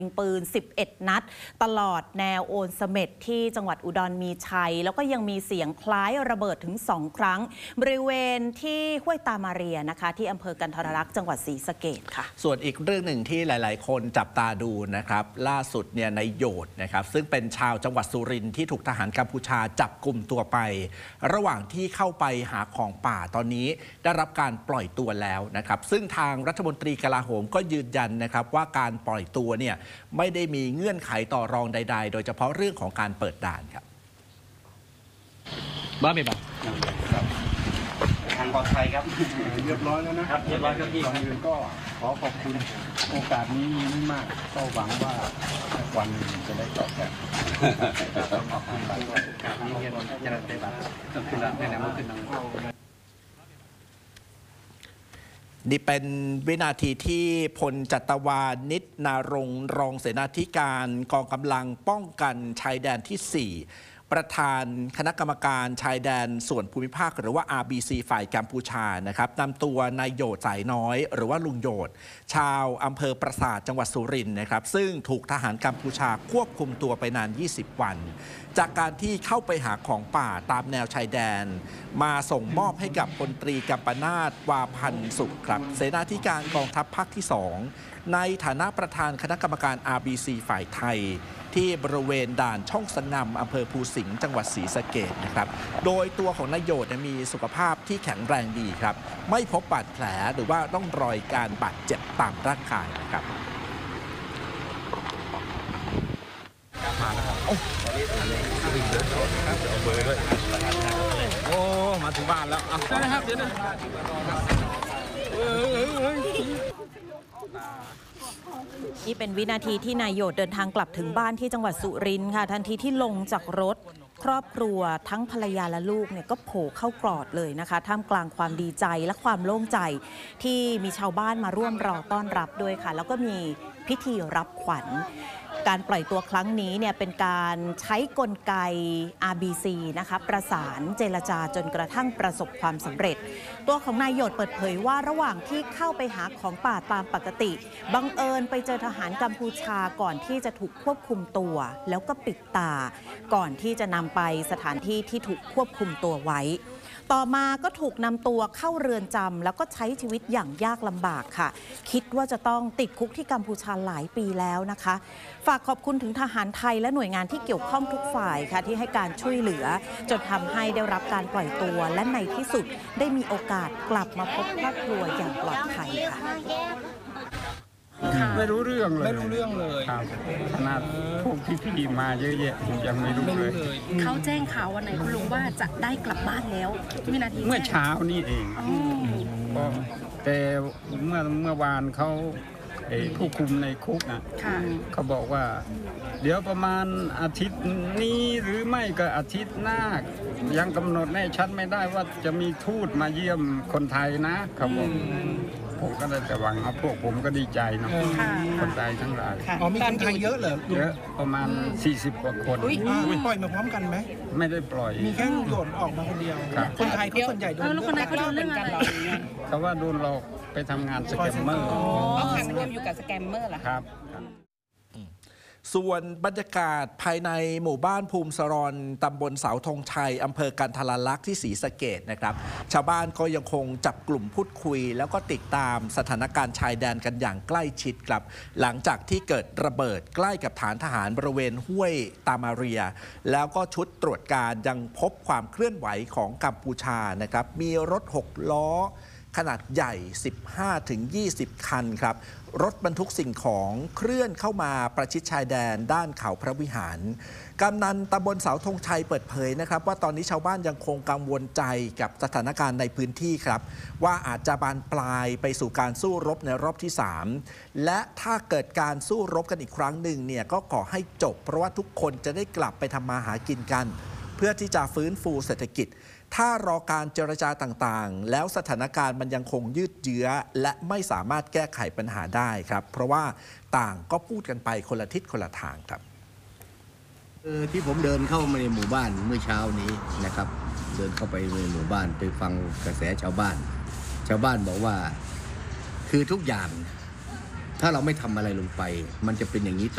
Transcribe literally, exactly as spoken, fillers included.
ยิงปืนสิบเอ็ดนัดตลอดแนวโอนเสม็ดที่จังหวัดอุดรมีชัยแล้วก็ยังมีเสียงคล้ายระเบิดถึงสองครั้งบริเวณที่ห้วยตามาเรียนะคะที่อำเภอกันทรลักษณ์จังหวัดศรีสะเกษค่ะส่วนอีกเรื่องหนึ่งที่หลายๆคนจับตาดูนะครับล่าสุดเนี่ยในโยดนะครับซึ่งเป็นชาวจังหวัดสุรินทร์ที่ถูกทหารกัมพูชาจับกลุ่มตัวไประหว่างที่เข้าไปหาของป่าตอนนี้ได้รับการปล่อยตัวแล้วนะครับซึ่งทางรัฐมนตรีกลาโหมก็ยืนยันนะครับว่าการปล่อยตัวเนี่ยไม่ได้มีเงื่อนไขต่อรองใดๆโดยเฉพาะเรื่องของการเปิดด่านครับบ้าไม่บ้าทางปลอดภัยครับเรียบร้อยแล้วนะครับเรียบร้อยครับพี่ก่อนอื่นก็ขอขอบคุณโอกาสนี้มีไม่มากก็หวังว่าวันหนึ่งจะได้ตอบแทนขอบคุณมากครับนี่เงินจะได้ไปบัตรขอบคุณแล้วในนามขึ้นนี่เป็นวินาทีที่พลจัตวานิชนารงค์รองเสนาธิการกองกำลังป้องกันชายแดนที่สี่ประธานคณะกรรมการชายแดนส่วนภูมิภาคหรือว่า อาร์ บี ซี ฝ่ายกัมพูชานะครับนำตัวนายโยดสายน้อยหรือว่าลุงโยดชาวอำเภอปราสาทจังหวัดสุรินทร์นะครับซึ่งถูกทหารกัมพูชาควบคุมตัวไปนานยี่สิบวันจากการที่เข้าไปหาของป่าตามแนวชายแดนมาส่งมอบให้กับพลตรีกัมปนาทวาพันธ์สุขครับเสนาธิการกองทัพภาคที่สองในฐานะประธานคณะกรรมการ อาร์ บี ซี ฝ่ายไทยที่บริเวณด่านช่องสนำอำเภอภูสิงห์จังหวัดศรีสะเกษนะครับโดยตัวของนายโยดมีสุขภาพที่แข็งแรงดีครับไม่พบบาดแผลหรือว่าต้องรอยการบาดเจ็บตามร่างกายนะครับมาแล้วครับโอ้เบอร์ด้วยโอ้มาถึงบ้านแล้วอ่ะได้ครับเดี๋ยวนะนี่เป็นวินาทีที่นายโยดเดินทางกลับถึงบ้านที่จังหวัดสุรินทร์ค่ะทันทีที่ลงจากรถครอบครัวทั้งภรรยาและลูกเนี่ยก็โผล่เข้ากอดเลยนะคะท่ามกลางความดีใจและความโล่งใจที่มีชาวบ้านมาร่วมรอต้อนรับด้วยค่ะแล้วก็มีพิธีรับขวัญการปล่อยตัวครั้งนี้เนี่ยเป็นการใช้กลไก อาร์ บี ซี นะคะประสานเจรจาจนกระทั่งประสบความสำเร็จตัวของนายโยดเปิดเผยว่าระหว่างที่เข้าไปหาของป่าตามปกติบังเอิญไปเจอทหารกัมพูชาก่อนที่จะถูกควบคุมตัวแล้วก็ปิดตาก่อนที่จะนำไปสถานที่ที่ถูกควบคุมตัวไว้ต่อมาก็ถูกนำตัวเข้าเรือนจำแล้วก็ใช้ชีวิตอย่างยากลำบากค่ะคิดว่าจะต้องติดคุกที่กัมพูชาหลายปีแล้วนะคะฝากขอบคุณถึงทหารไทยและหน่วยงานที่เกี่ยวข้องทุกฝ่ายค่ะที่ให้การช่วยเหลือจนทำให้ได้รับการปล่อยตัวและในที่สุดได้มีโอกาสกลับมาพบครอบครัวอย่างปลอดภัยค่ะไม่รู้เรื่องเลยไม่รู้เรื่องเลยขนาดพวกพี่ๆมาเยอะแยะผมยังไม่รู้เลยเขาแจ้งข่าววันไหนคุณลุงว่าจะได้กลับบ้านแล้ววินาทีเมื่อเช้านี่เองก็แต่เมื่อเมื่อวานเขาผู้คุมในคุกนะเขาบอกว่าเดี๋ยวประมาณอาทิตย์นี้หรือไม่ก็อาทิตย์หน้ายังกำหนดแน่ชัดไม่ได้ว่าจะมีทูตมาเยี่ยมคนไทยนะเขาบอกผมก็ได้แต่หวังครับพวกผมก็ดีใจเนาะคนไทยทั้งหลายอ๋อมีคนไทยเยอะเหรอเยอะประมาณสี่สิบกว่าคนปล่อยมาพร้อมกันไหมไม่ได้ปล่อยมีแค่โดนออกมาคนเดียวคนไทยเขาส่วนใหญ่โดนแล้วคนไทยเขาโดนเรื่องอะไรเขาว่าโดนหลอกไปทำงานสแกมเมอร์อ๋อขังรวมอยู่กับสแกมเมอร์เหรอครับส่วนบรรยากาศภายในหมู่บ้านภูมิสรรตำบลเสาธงชัยอำเภอกันทรลักษณ์ที่ศรีสะเกษนะครับชาวบ้านก็ยังคงจับกลุ่มพูดคุยแล้วก็ติดตามสถานการณ์ชายแดนกันอย่างใกล้ชิดครับหลังจากที่เกิดระเบิดใกล้กับฐานทหารบริเวณห้วยตามาเรียแล้วก็ชุดตรวจการยังพบความเคลื่อนไหวของกัมพูชานะครับมีรถหกล้อขนาดใหญ่ สิบห้าถึงยี่สิบ คันครับรถบรรทุกสิ่งของเคลื่อนเข้ามาประชิดชายแดนด้านเขาพระวิหารกำนันตำบลเสาธงชัยเปิดเผยนะครับว่าตอนนี้ชาวบ้านยังคงกังวลใจกับสถานการณ์ในพื้นที่ครับว่าอาจจะบานปลายไปสู่การสู้รบในรอบที่สามและถ้าเกิดการสู้รบกันอีกครั้งหนึ่งเนี่ยก็ขอให้จบเพราะว่าทุกคนจะได้กลับไปทำมาหากินกันเพื่อที่จะฟื้นฟูเศรษฐกิจถ้ารอการเจรจาต่างๆแล้วสถานการณ์มันยังคงยืดเยื้อและไม่สามารถแก้ไขปัญหาได้ครับเพราะว่าต่างก็พูดกันไปคนละทิศคนละทางครับที่ผมเดินเข้ามาในหมู่บ้านเมื่อเช้านี้นะครับเดินเข้าไปในหมู่บ้านไปฟังกระแสชาวบ้านชาวบ้านบอกว่าคือทุกอย่างถ้าเราไม่ทำอะไรลงไป มันจะเป็นอย่างนี้